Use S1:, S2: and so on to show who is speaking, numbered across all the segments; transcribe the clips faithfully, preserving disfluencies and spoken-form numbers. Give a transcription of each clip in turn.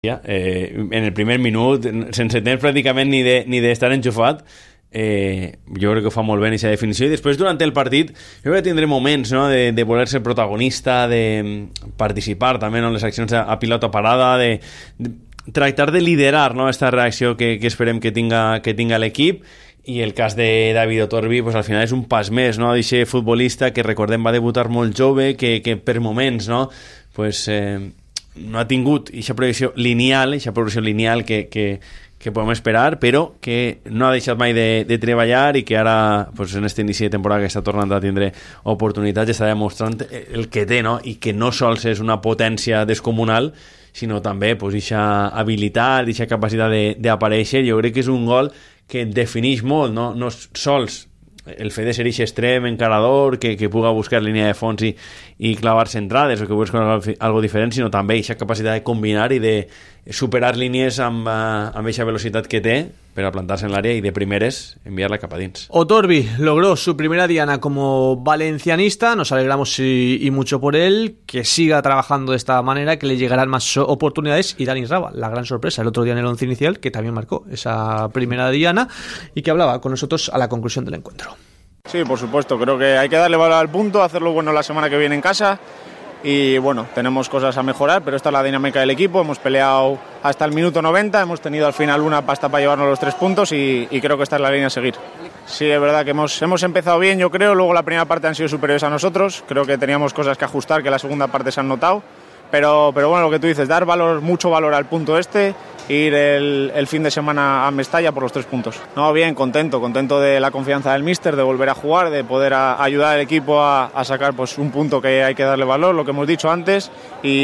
S1: Eh, en el primer minut, sense temps pràcticament ni de, ni d'estar enxufat, eh, jo crec que ho fa molt bé en aquesta definició. I després, durant el partit, jo crec que tindré moments, no?, de, de voler ser protagonista, de participar també, no?, en les accions a, a pilota parada, de, de tractar de liderar, no?, esta reacció que, que esperem que tinga, que tinga l'equip. I el cas de David Otorbi, pues, al final és un pas més, no?, d'aquest futbolista que, recordem, va debutar molt jove, que, que per moments, no?, pues, eh, no ha tingut aquesta progressió lineal, aquesta progressió lineal que, que, que podem esperar, però que no ha deixat mai de, de treballar i que ara, pues, en este inici de temporada que està tornant a tindre oportunitats, està demostrant el que té, no?, i que no sols és una potència descomunal, sinó també, pues, aquesta habilitat, aquesta capacitat d'aparèixer. Jo crec que és un gol que defineix molt, no, no sols el fet de ser aquest extrem encarador que, que puga buscar línia de fons i, i clavar centrades o que busqui algo, algo diferent, sinó també aquesta capacitat de combinar i de superar línies amb, uh, amb aquesta velocitat que té per a plantar-se en l'àrea y de primeres enviarla cap a dins.
S2: Otorbi logró su primera diana como valencianista, nos alegramos y, y mucho por él, que siga trabajando de esta manera, que le llegarán más oportunidades. Y Dani Raba, la gran sorpresa el otro día en el once inicial, que también marcó esa primera diana y que hablaba con nosotros a la conclusión del encuentro.
S3: Sí, por supuesto, creo que hay que darle valor al punto, hacerlo bueno la semana que viene en casa. Y bueno, tenemos cosas a mejorar, pero esta es la dinámica del equipo. Hemos peleado hasta el minuto noventa, hemos tenido al final una pasta para llevarnos los tres puntos y, y creo que esta es la línea a seguir. Sí, es verdad que hemos, hemos empezado bien, yo creo. Luego la primera parte han sido superiores a nosotros. Creo que teníamos cosas que ajustar, que la segunda parte se han notado. Pero, pero bueno, lo que tú dices, dar valor, mucho valor al punto este, ir el, el fin de semana a Mestalla por los tres puntos. No, bien, contento, contento de la confianza del míster, de volver a jugar, de poder a, ayudar al equipo a, a sacar pues un punto que hay que darle valor, lo que hemos dicho antes,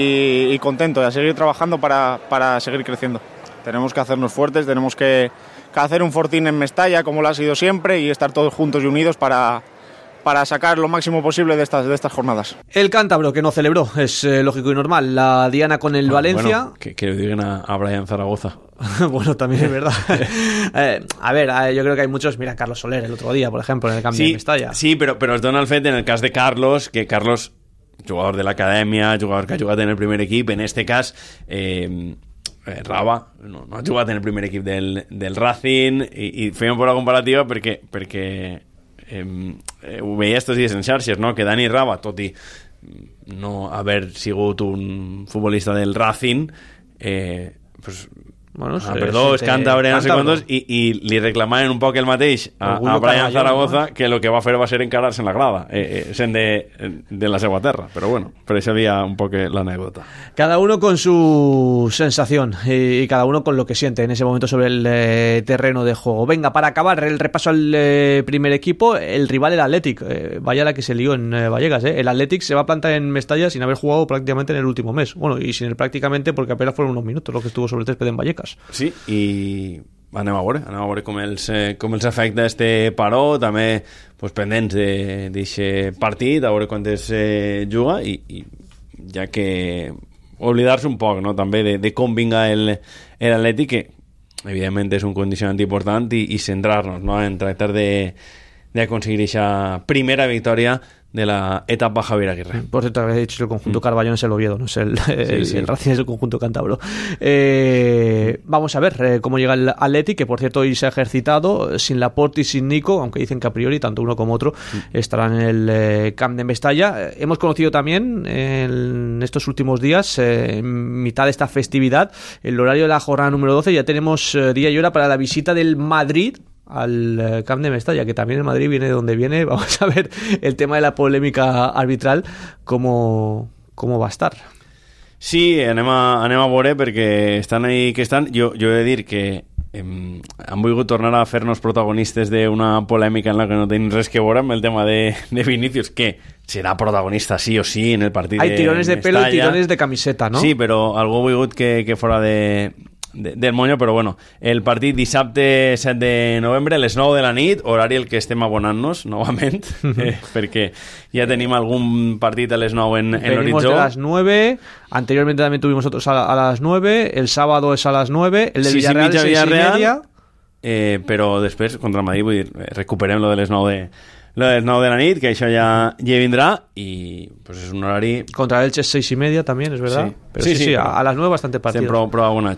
S3: y, y contento de seguir trabajando para, para seguir creciendo. Tenemos que hacernos fuertes, tenemos que, que hacer un fortín en Mestalla, como lo ha sido siempre, y estar todos juntos y unidos para... para sacar lo máximo posible de estas, de estas jornadas.
S2: El cántabro que no celebró, es eh, lógico y normal, la diana con el bueno, Valencia.
S1: Bueno, que, que le digan a, a Brian Zaragoza.
S2: Bueno, también es verdad. eh, a ver, eh, yo creo que hay muchos, mira, Carlos Soler el otro día, por ejemplo, en el cambio
S1: sí,
S2: de Mestalla.
S1: Sí, però, però es dona el fet en el cas de Carlos, que Carlos, jugador de l'acadèmia, jugador que ha jugat en el primer equip, en este cas... Eh, Eh, Raba no, no ha jugat en el primer equip del, del Racing i, i fèiem por la comparativa perquè, perquè eh, eh, ho veia estos dies en xarxes, no? Que Dani Raba, tot i no haver sigut un futbolista del Racing, eh, pues,
S2: bueno,
S1: ah, perdó, és càntabre, no sé quantos, i, i li reclamaven un poc el mateix a, a Brian Zaragoza, ¿no? Que lo que va fer va ser encarar-se en la grada, eh, eh, sent de, de la seva terra, però bueno, per això havia un poc l'anécdota.
S2: Cada uno con su sensación y, y cada uno con lo que siente en ese momento sobre el eh, terreno de juego. Venga, para acabar el repaso al eh, primer equipo, el rival el Athletic, eh, vaya la que se lió en eh, Vallecas, eh. El Athletic se va a plantar en Mestalla sin haber jugado prácticamente en el último mes, bueno, y sin el prácticamente porque apenas fueron unos minutos lo que estuvo sobre el césped en Vallecas.
S1: Sí, i anem a veure, anem a veure com els, eh, com els afecta este paró, també pues, pendents d'aquest partit, a veure quantes eh, juga i, i ja que oblidar-se un poc, no? També de, de com vinga el, el Atlètic, que evidentment és un condicionant important, i, i centrar-nos, no? En tractar de d'aconseguir aquesta primera victòria de la etapa Javier Aguirre.
S2: Por cierto, habéis dicho el conjunto Carballón es el Oviedo, no es el, sí, el, sí. el Racing es el conjunto cántabro. Eh, vamos a ver eh, cómo llega el Atleti, que por cierto hoy se ha ejercitado sin Laporte y sin Nico, aunque dicen que a priori tanto uno como otro sí. estarán en el eh, Camp de Mestalla. Eh, hemos conocido también en estos últimos días, eh, en mitad de esta festividad, el horario de la jornada número doce. Ya tenemos eh, día y hora para la visita del Madrid al Camp de Mestalla, que también el Madrid viene de donde viene. Vamos a ver el tema de la polémica arbitral cómo, cómo va a estar.
S1: Sí, anem a, anem a veure perquè estan ahí que estan. Jo, jo he de dir que eh, han volgut tornar a fer-nos protagonistes d'una polèmica en la que no tenim res que veure amb el tema de, de Vinicius, que serà protagonista sí o sí en el partit
S2: Hay
S1: de
S2: tirones de
S1: Mestalla.
S2: Pelo y tirones de camiseta, ¿no?
S1: Sí, però algú ha volgut que, que fora de... De, del Moño, però bueno, el partit dissabte set de novembre a les nou de la nit, horari el que estem abonant-nos novament, eh, perquè ja tenim algun partit a les nou en, en l'horitzó.
S2: Venimos de las nueve, anteriormente también tuvimos otros a, a las nueve, el sábado es a las nueve, el de
S1: sí,
S2: Villarreal
S1: sí,
S2: seis y media.
S1: Eh, però després, contra el Madrid, vull dir, recuperem lo de les nou de, lo del nou de la nit, que això ja, ja vindrà, i pues, és un horari...
S2: Contra Elche es seis y media también, es verdad.
S1: Sí.
S2: Pero
S1: sí,
S2: sí, sí,
S1: sí
S2: a,
S1: però
S2: a las nueve bastante partido.
S1: Sempre prou, prou abonat.